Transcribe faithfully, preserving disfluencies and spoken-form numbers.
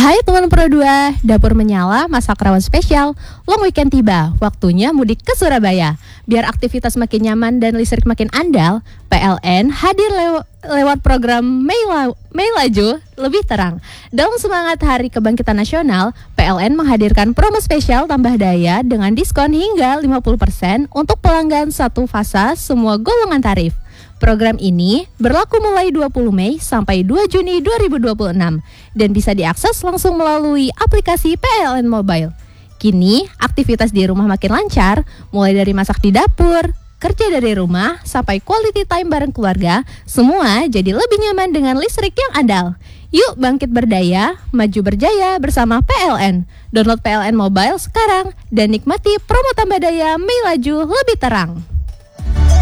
Hai teman Pro dua, dapur menyala, masak rawon spesial. Long weekend tiba, waktunya mudik ke Surabaya. Biar aktivitas makin nyaman dan listrik makin andal, P L N hadir lew- lewat program Mei, La- Mei Laju Lebih Terang. Dalam semangat Hari Kebangkitan Nasional, P L N menghadirkan promo spesial tambah daya dengan diskon hingga lima puluh persen untuk pelanggan satu fasa semua golongan tarif. Program ini berlaku mulai dua puluh Mei sampai dua Juni dua ribu dua puluh enam dan bisa diakses langsung melalui aplikasi P L N Mobile. Kini, aktivitas di rumah makin lancar, mulai dari masak di dapur, kerja dari rumah, sampai quality time bareng keluarga, semua jadi lebih nyaman dengan listrik yang andal. Yuk bangkit berdaya, maju berjaya bersama P L N. Download P L N Mobile sekarang dan nikmati promo tambah daya Mei Laju Lebih Terang.